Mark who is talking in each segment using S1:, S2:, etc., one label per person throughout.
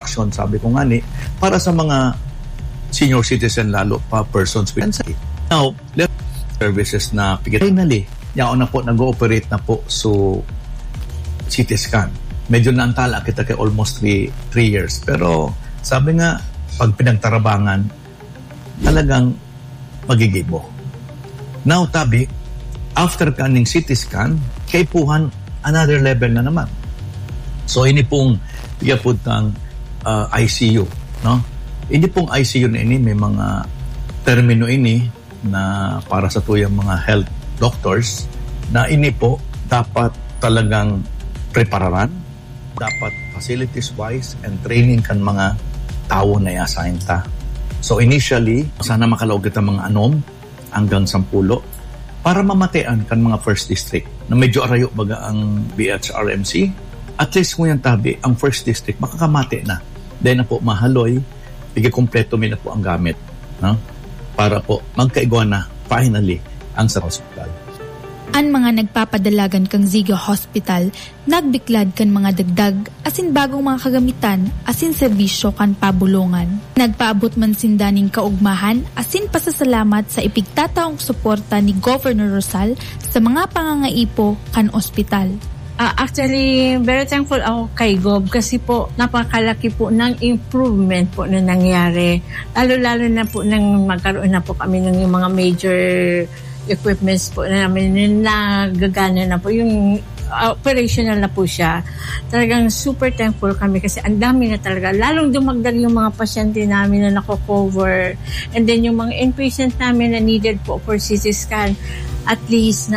S1: reduction, sabi ko nga ni, para sa mga senior citizen, lalo pa persons with anxiety. Now, services na finally, yaon na po, nag-ooperate na po so CT scan. Medyo naantala kita kay almost 3 years. Pero sabi nga, pag pinagtarabangan, talagang magigibo. Now, tabi, after kaning CT scan, kaipuhan, another level na naman. So, ini pong piyapod ng ICU. No? Ini pong ICU na ini, may mga termino ini na para sa tuyang mga health doctors na ini po dapat talagang prepararan, dapat facilities-wise and training kan mga tao na i-assign ta. So initially, sana makalaog kita mga anom hanggang 10 para mamatean kan mga first district na medyo arayo baga ang BHRMC. At least ngayon tabi, ang first district makakamate na. Dahil na po mahaloy, ikumpleto na po ang gamit. No? Para po magkaigwa na finally ang sa hospital.
S2: Ang mga nagpapadalagan kang Ziga Hospital, nagbiklad kan mga dagdag, asin bagong mga kagamitan, asin serbisyo kan pabulungan. Nagpaabot man sindaning kaugmahan, asin pasasalamat sa ipigtataong suporta ni Governor Rosal sa mga pangangaipo kan ospital.
S3: Actually, very thankful ako kay Gob kasi po napakalaki po ng improvement po na nangyari. Lalo-lalo na po nang magkaroon na po kami ng yung mga major equipments po namin na gagana na po. Yung operational na po siya. Talagang super thankful kami kasi ang dami na talaga. Lalong dumagdag yung mga pasyente namin na nako-cover. And then yung mga inpatient namin na needed po for CT scan, at least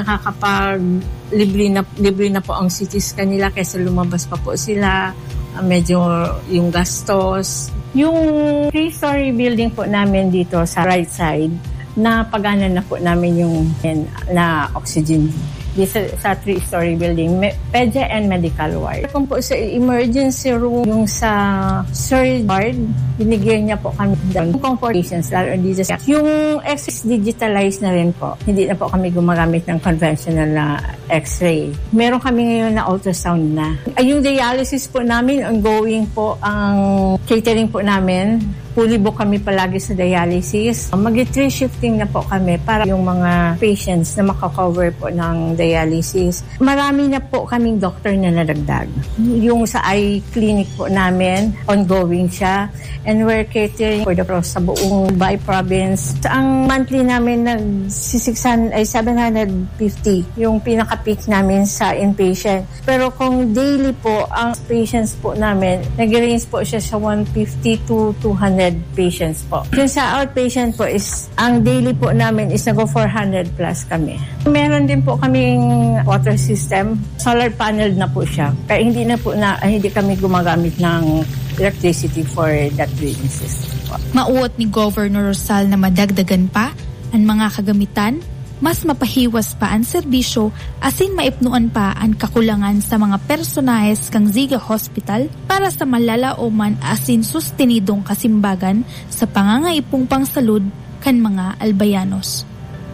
S3: libre na po ang CT scan nila kaysa lumabas pa po sila. Medyo yung gastos. Yung 3-story building po namin dito sa right side, na pagana na po namin yung na oxygen. Dito sa 3-story building, pedya and medical ward. Kung po sa emergency room, yung sa surgery ward, binigyan niya po kami ng comfortations, lalo dito sa yung X-ray digitalized na rin po. Hindi na po kami gumagamit ng conventional na X-ray. Meron kami ngayon na ultrasound na. Yung dialysis po namin, ongoing po ang catering po namin. Fully book kami palagi sa dialysis. Mag-3 shifting na po kami para yung mga patients na makakover po ng dialysis. Marami na po kaming doctor na nadagdag. Yung sa eye clinic po namin, ongoing siya. And we're catering for the sa buong Bay province. Ang monthly namin ay 750 yung pinaka-peak namin sa inpatient. Pero kung daily po, ang patients po namin, nag-range po siya sa 150 to 200 patients po. Yung sa outpatient po is, ang daily po namin is nag-go 400 plus kami. Meron din po kaming water system. Solar panel na po siya. Kaya hindi kami gumagamit ng electricity for that breathing system po.
S2: Mauot ni Governor Rosal na madagdagan pa ang mga kagamitan, mas mapahiwas pa ang serbisyo, asin maipnuan pa ang kakulangan sa mga personahes kang Ziga Hospital para sa malalaoman asin sustenidong kasimbagan sa pangangaipong pangsalud kan mga albayanos.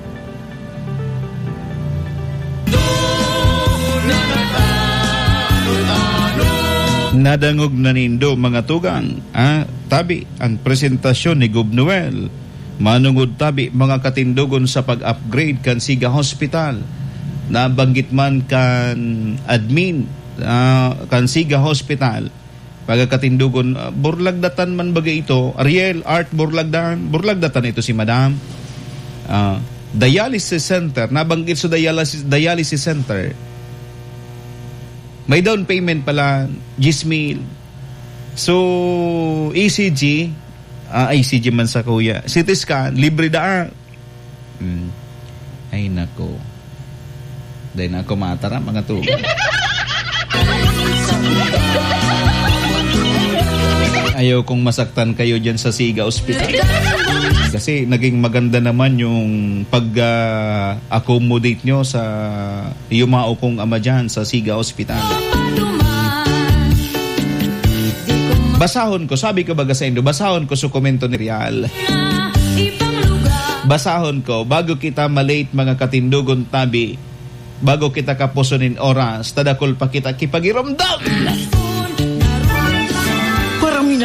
S4: Nadangog na nindo mga tugang, tabi ang presentasyon ni Gob Noel. Manungod tabi mga katindugon sa pag-upgrade kan Ziga Hospital. Nabanggit man kan admin kan Ziga Hospital. Pagkatindugon, burlagdatan man bagay ito. Ariel, Art, burlagdatan ito si Madam. Dialysis Center, nabanggit sa dialysis Center. May down payment pala, 10,000. So, ECG, ICG man sa kuya. CT scan, libre daan. Ay nako. Dahil na ako matara mga tugan. Ayaw kong masaktan kayo dyan sa Ziga Hospital. Kasi naging maganda naman yung pag-accommodate nyo sa yumao kong ama dyan sa Ziga Hospital. Basahon ko, sabi ko baga sa Indo, basahon ko sa komento ni Real. Basahon ko, bago kita malate mga katindugon tabi, bago kita kapusunin oras, tadakol pa kita kipagiramdam.